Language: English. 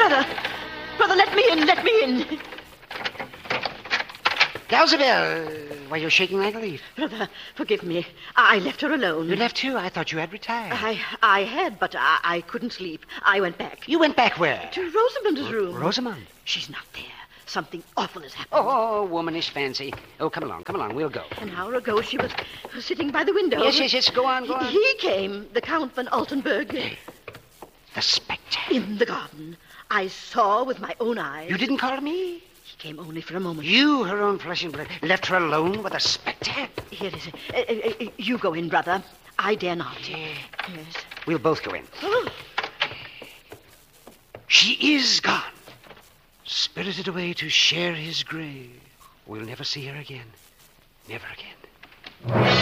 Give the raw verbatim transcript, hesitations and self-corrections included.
Brother! Brother, let me in, let me in. Dalzibel, why, you're shaking like a leaf. Brother, forgive me. I left her alone. You left too? I thought you had retired. I I had, but I, I couldn't sleep. I went back. You went back where? To Rosamond's room. Rosamond? She's not there. Something awful has happened. Oh, oh, womanish fancy. Oh, come along, come along. We'll go. An hour ago, she was sitting by the window. Yes, yes, yes. Go on, go on. He came, the Count von Altenburg. The spectre. In the garden. I saw with my own eyes. You didn't call me? He came only for a moment. You, her own flesh and blood, left her alone with a spectre? Here it is. Uh, uh, uh, you go in, brother. I dare not. Yeah. Yes. We'll both go in. Oh. She is gone. Spirited away to share his grave. We'll never see her again. Never again.